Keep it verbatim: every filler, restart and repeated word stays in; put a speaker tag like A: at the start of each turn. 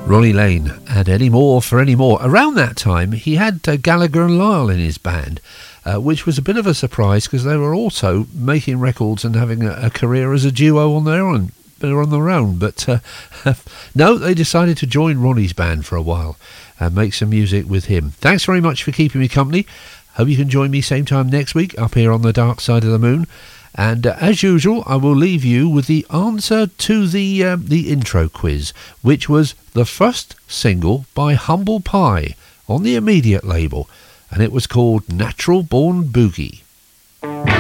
A: Ronnie Lane and Any More for Any More. Around that time, he had uh, Gallagher and Lyle in his band, uh, which was a bit of a surprise because they were also making records and having a, a career as a duo on their own. They were on their own, but uh, no, they decided to join Ronnie's band for a while and make some music with him. Thanks very much for keeping me company. Hope you can join me same time next week up here on the Dark Side of the Moon. And uh, as usual, I will leave you with the answer to the uh, the intro quiz, which was the first single by Humble Pie on the Immediate label, and it was called Natural Born Boogie.